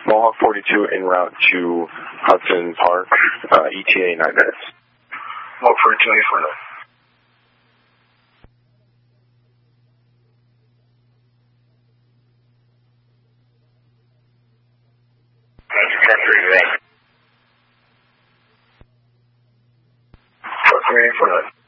Mohawk 42 en route to Hudson Park, ETA 9 minutes. Mohawk 42, 849. Truck 3, 849.